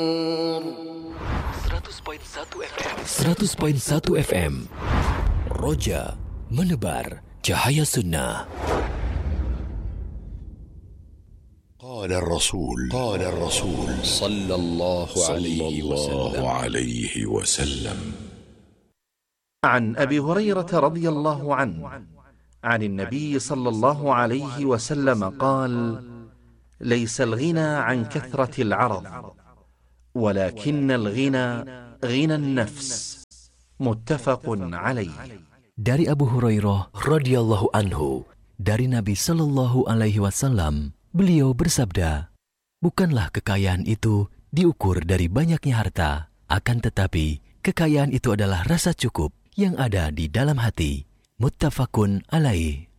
100.1 FM Roja menebar cahaya sunnah. قال الرسول صلى الله عليه وسلم عن أبي هريرة رضي الله عنه عن النبي صلى الله عليه وسلم قال: ليس الغنى عن كثرة العرض ولكن الغنى غنى النفس. متفق عليه. Dari Abu Hurairah radhiyallahu anhu, dari Nabi sallallahu alaihi wasallam, beliau bersabda, bukanlah kekayaan itu diukur dari banyaknya harta, akan tetapi kekayaan itu adalah rasa cukup yang ada di dalam hati. Muttafaqun alaih.